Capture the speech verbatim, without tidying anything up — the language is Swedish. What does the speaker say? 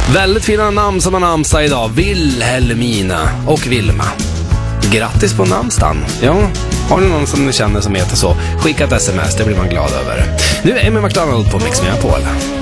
Väldigt fina namn som har namnsdag idag. Wilhelmina och Vilma. Grattis på namnsdagen. Ja, har ni någon som ni känner som heter så? Skicka ett sms, det blir man glad över. Nu är Amy McDonald på Mix Megapol.